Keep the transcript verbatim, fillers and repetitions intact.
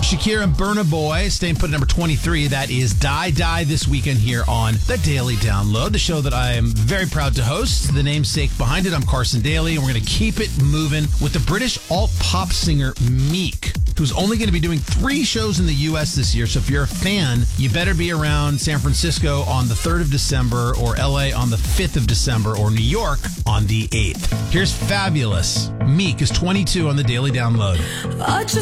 Shakira and Burna Boy staying put at number twenty-three. That is Die Die this weekend here on The Daily Download, the show that I am very proud to host. The namesake behind it, I'm Carson Daly, and we're going to keep it moving with the British alt-pop singer Meek, who's only going to be doing three shows in the U S this year. So if you're a fan, you better be around San Francisco on the third of December, or L A on the fifth of December, or New York on the eighth. Here's Fabulous. Meek is twenty-two on The Daily Download.